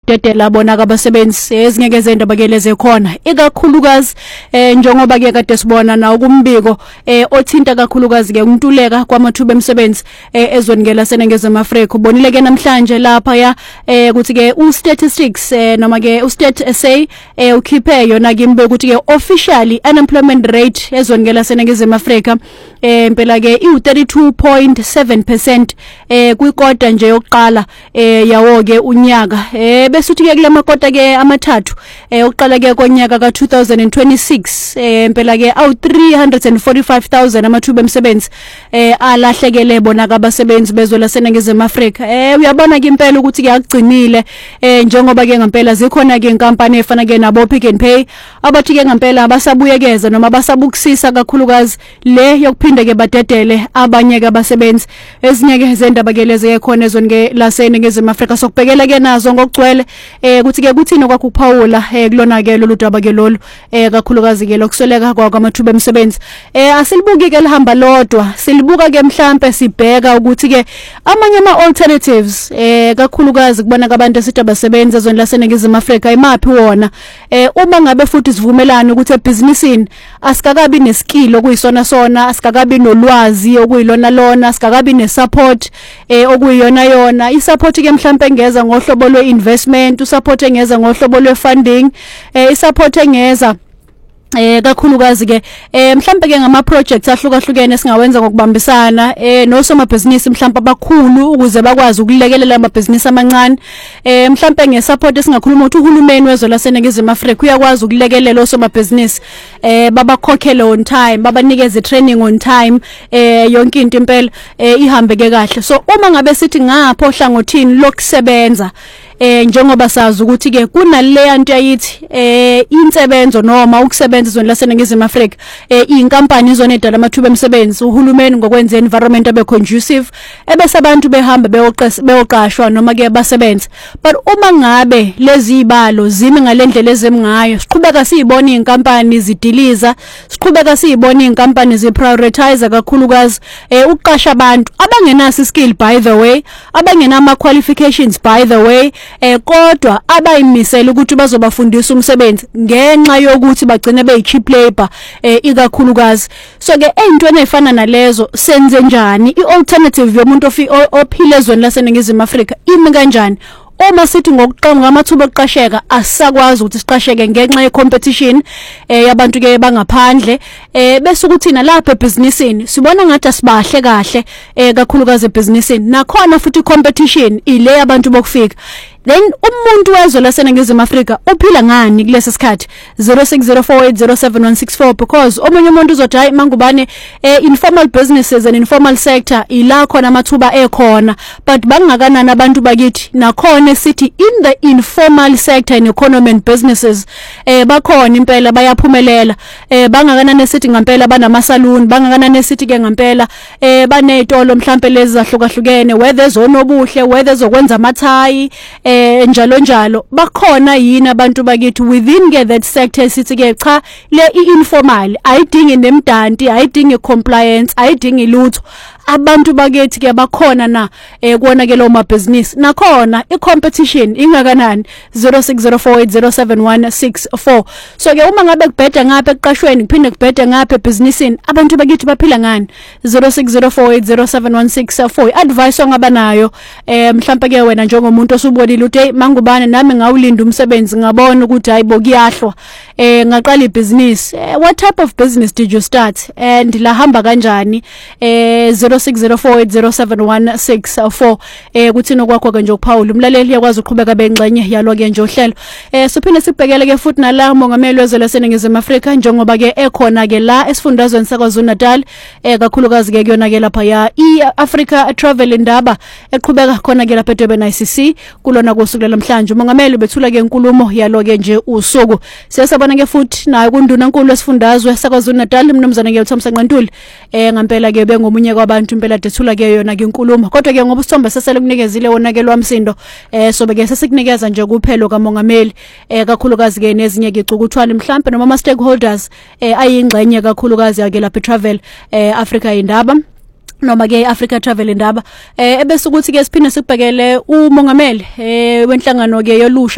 badedela bona kabasebenzi ezingeke zendaba ke leze khona ikakhulukazi njengoba ke kade sibona na ukumbiko othinta kakhulukazi ke ukuntuleka kwamathuba emisebenzi ezweni ke laseNingizimu Afrika ubonile ke namhlanje lapha ya ukuthi ke statistics noma ke state SA ukhiphe yona ke imbe ukuthi ke officially unemployment rate ezweni ke laseNingizimu Afrika impela ke i32.7% kwikota nje yokuqala yawo ke unyaka bese uthi ke kulamakota ke amathathu oqala ke konyaka ka2026 impela ke awu 345,000 amathuba emisebenzi alahlekele bona kabasebenzi bezwe laseNingizimu Afrika uyabona ke impela ukuthi ke akugcinile njengoba ke ngempela zikhona ke inkampani efana ke nabo Pick n Pay abathi ke ngempela abasabuyekeza noma basabukusisa kakhulukazi le yokuphinde ke badedele abanye ke abasebenzi ezinye ke zendaba ke lezi ekhona ezweni ke laseNingizimu Afrika sokubhekela ke nazo ngokugcwele ukuthi ke kuthini kwakho uPaula kulona ke lolu daba ke lolu kakhulukazi ke lokusweleka kwamathuba emisebenzi asilibuki ke lihamba lodwa silibuka ke mhlambe sibheka ukuthi ke amanye ama alternatives kakhulukazi kubona abantu esithi abasebenzi ezweni laseNingizimu Afrika imaphi wona uma ngabe futhi sivumelana ukuthi ebusinessini asikakabi neskill okuyisona sona asikakabi nolwazi okuyilona lona asikakabi nesupport okuyiyona yona isupport ke mhlambe engeza ngohlobo lweinvestment usupport engeza ngohlobo lwefunding isupport engeza kakhulukazi ke mhlambe ke ngama projects ahlukahlukene singawenza ngokubambisana nosomabhizinisi mhlambe abakhulu ukuze bakwazi ukulekelela amabhizinisi amancane mhlambe ngesupport esingakhuluma ukuthi uhulumeni wezwe laseNingizimu Afrika uyakwazi ukulekelela osomabhizinisi babakhokhele on time babanikeze training on time yonke into impela ihambe ke kahle so uma ngabe sithi ngapho hlangothini lokusebenza njengoba sazi ukuthi ke kunale nto ayithi insebenzo noma ukusebenza ezweni laseNingizimu Afrika inkampani izonedala amathuba emisebenzi uhulumeni ngokwenza environment abe conducive ebese abantu behamba beyoqashwa noma ke basebenza but uma ngabe lezi ibalo zimi ngalendlela ezemngayo siqhubeka siyibona inkampani zidiliza siqhubeka siyibona inkampani ziprioritize kakhulukazi ukuqasha abantu abangenaso skill by the way abangenama qualifications by the way kodwa abayimisela ukuthi bazobafundisa umsebenzi ngenxa yokuthi bagcine beyi-cheap labor ikakhulukazi so ke eyintweni ezifana nalezo senze njani i-alternative yomuntu ophila ezweni laseNingizimu Afrika imi kanjani uma sithi ngokuqhamuka amathuba okuqasheka asakwazi ukuthi siqasheke ngenxa yecompetition yabantu ke bangaphandle bese ukuthi nalapha ebusinessini sibona ngathi asibahle kahle kakhulukazi ebusinessini nakhona futhi competition ile abantu bokufika then umuntu wezwe laseNingizimu Afrika uphila ngani kulesi sikhathi 0604807164 because omunye umuntu uzothi hayi mangubane informal businesses and informal sector ila khona amathuba ekhona but bangakanani abantu bakithi nakhona sithi in the informal sector and economy and businesses bakhona impela bayaphumelela bangakanani sithi ngempela banama salon bangakanani sithi ke ngempela banezitolo mhlambe lezi zahlukahlukene whether zonobuhle whether zokwenza amathayi njalo bakhona yini abantu bakithi within ke that sector sithi ke cha le informal ayidingi nemdanti ayidingi compliance ayidingi lutho abantu bakithi ke bakhona na kuona ke lo mabhizinisi nakhona icompetition ingakanani 0604807164 so ke uma ngabe kubheda ngapha eqashweni kuphinde kubheda ngapha ebusinessini abantu bakithi baphila ngani 0604807164 advice ongaba nayo mhlawumbe ke wena njengomuntu osubonile uthi mangubane nami ngawulinda umsebenzi ngabona ukuthi hayibo kuyahlwa ngaqala ibusiness what type of business did you start and la hamba kanjani 0604807164 kuthina kwakho ke nje uPaul umlaleli yakwazi ukuqhubeka bengxenye yalo ke nje uhlelo siphinde sibhekele ke futhi nala mongameli wezwe laseNingizimu Afrika njengoba ke ekhona ke la esifundazweni saKwaZulu-Natal kakhulukazi ke kuyona ke lapha ya iAfrica Travel Indaba eqhubeka khona ke lapha eDurban ICC kulona kosuku namhlanje umongameli bethula ke inkulumo yalo ke nje usuku siyasabona ke futhi nayo kunduna enkulu esifundazwe saKwaZulu-Natal umnumzana ke uThomsa Nqantuli ngempela ke bengomunye kwabantu impela dethula ke yona ke inkulumo kodwa ke ngoba usithombe sesele kunikezile wona ke lwamsindo sobe ke sesikunikeza nje kuphelo kamongameli kakhulukazi ke nezinye ke icukuthwala mhlambe noma ama stakeholders ayingxenye kakhulukazi yake lapha eTravel Africa Indaba noma ke Africa Travel Indaba ebese ukuthi ke siphinde sibhekele umongameli wenhlangano ke yolusha